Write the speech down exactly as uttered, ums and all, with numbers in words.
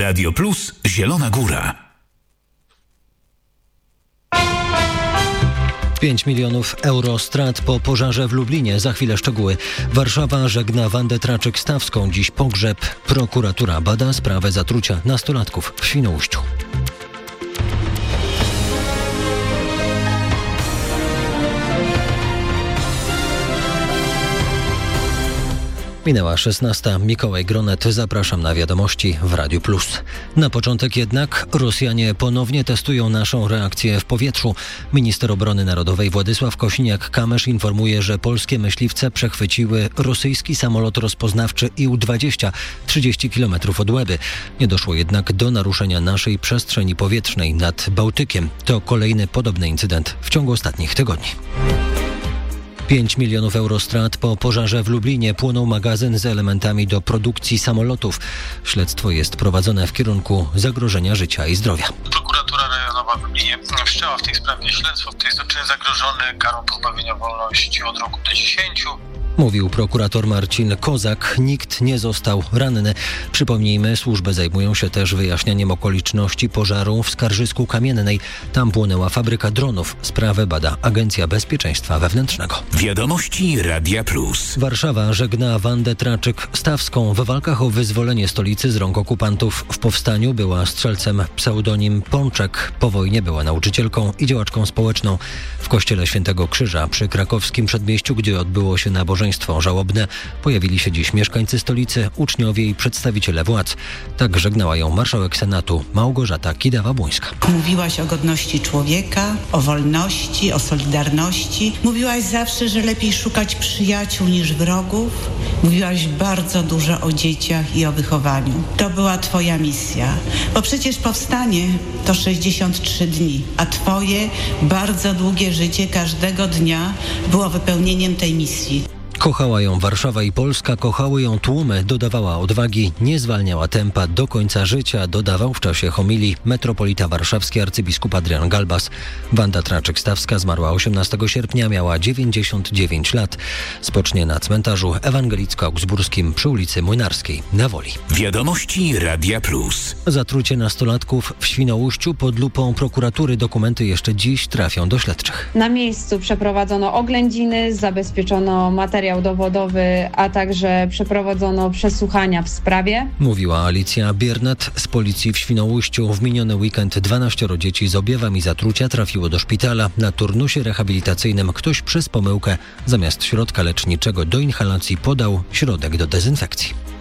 Radio Plus Zielona Góra. pięć milionów euro strat po pożarze w Lublinie. Za chwilę szczegóły. Warszawa żegna Wandę Traczyk-Stawską. Dziś pogrzeb. Prokuratura bada sprawę zatrucia nastolatków w Świnoujściu. Minęła szesnasta. Mikołaj Gronet. Zapraszam na wiadomości w Radiu Plus. Na początek jednak Rosjanie ponownie testują naszą reakcję w powietrzu. Minister Obrony Narodowej Władysław Kosiniak-Kamysz informuje, że polskie myśliwce przechwyciły rosyjski samolot rozpoznawczy I U dwadzieścia trzydzieści kilometrów od Łeby. Nie doszło jednak do naruszenia naszej przestrzeni powietrznej nad Bałtykiem. To kolejny podobny incydent w ciągu ostatnich tygodni. pięć milionów euro strat po pożarze w Lublinie. Płonął magazyn z elementami do produkcji samolotów. Śledztwo jest prowadzone w kierunku zagrożenia życia i zdrowia. Prokuratura rejonowa w Lublinie wszczęła w tej sprawie śledztwo. Jest to czyn zagrożony karą pozbawienia wolności od roku do dziesięciu. Mówił prokurator Marcin Kozak. Nikt nie został ranny. Przypomnijmy, służby zajmują się też wyjaśnianiem okoliczności pożaru w Skarżysku Kamiennej. Tam płonęła fabryka dronów. Sprawę bada Agencja Bezpieczeństwa Wewnętrznego. Wiadomości Radia Plus. Warszawa żegna Wandę Traczyk-Stawską. W walkach o wyzwolenie stolicy z rąk okupantów w powstaniu była strzelcem pseudonim Pączek. Po wojnie była nauczycielką i działaczką społeczną. W kościele Świętego Krzyża przy krakowskim przedmieściu, gdzie odbyło się nabożeństwo żałobne, pojawili się dziś mieszkańcy stolicy, uczniowie i przedstawiciele władz. Tak żegnała ją marszałek Senatu Małgorzata Kidawa-Błońska. Mówiłaś o godności człowieka, o wolności, o solidarności. Mówiłaś zawsze, że lepiej szukać przyjaciół niż wrogów. Mówiłaś bardzo dużo o dzieciach i o wychowaniu. To była twoja misja. Bo przecież powstanie to sześćdziesiąt trzy dni, a twoje bardzo długie życie każdego dnia było wypełnieniem tej misji. Kochała ją Warszawa i Polska, kochały ją tłumy, dodawała odwagi, nie zwalniała tempa do końca życia, dodawał w czasie homilii metropolita warszawski arcybiskup Adrian Galbas. Wanda Traczyk-Stawska zmarła osiemnastego sierpnia, miała dziewięćdziesiąt dziewięć lat. Spocznie na cmentarzu ewangelicko-augsburskim przy ulicy Młynarskiej na Woli. Wiadomości Radia Plus. Zatrucie nastolatków w Świnoujściu pod lupą prokuratury. Dokumenty jeszcze dziś trafią do śledczych. Na miejscu przeprowadzono oględziny, zabezpieczono materiał dowodowy, a także przeprowadzono przesłuchania w sprawie. Mówiła Alicja Biernat z policji w Świnoujściu. W miniony weekend dwanaścioro dzieci z objawami zatrucia trafiło do szpitala. Na turnusie rehabilitacyjnym ktoś przez pomyłkę zamiast środka leczniczego do inhalacji podał środek do dezynfekcji.